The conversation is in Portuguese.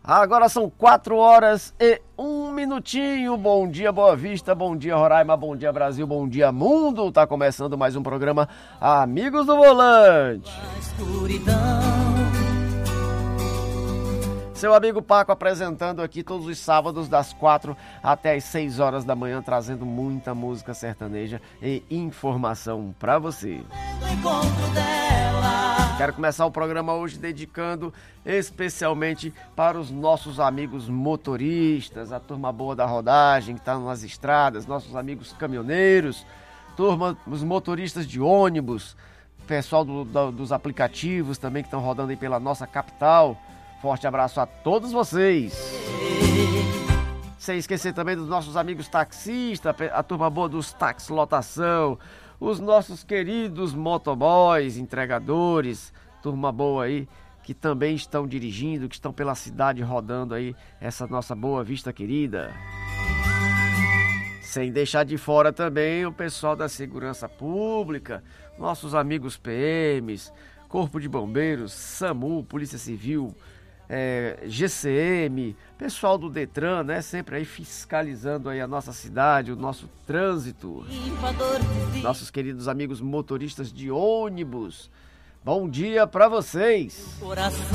Agora são 4h01. Bom dia, Boa Vista, bom dia, Roraima, bom dia, Brasil, bom dia, mundo. Tá começando mais um programa Amigos do Volante. Seu amigo Paco apresentando aqui todos os sábados das 4 até as 6 horas da manhã, trazendo muita música sertaneja e informação pra você. Quero começar o programa hoje dedicando especialmente para os nossos amigos motoristas, a turma boa da rodagem que está nas estradas, nossos amigos caminhoneiros, turma, os motoristas de ônibus, pessoal dos aplicativos também que estão rodando aí pela nossa capital. Forte abraço a todos vocês. Sem esquecer também dos nossos amigos taxistas, a turma boa dos táxi lotação, os nossos queridos motoboys, entregadores, turma boa aí, que também estão dirigindo, que estão pela cidade rodando aí essa nossa Boa Vista querida. Sem deixar de fora também o pessoal da segurança pública, nossos amigos PMs, Corpo de Bombeiros, SAMU, Polícia Civil, GCM, pessoal do Detran, né? Sempre aí fiscalizando aí a nossa cidade, o nosso trânsito. Nossos queridos amigos motoristas de ônibus. Bom dia pra vocês.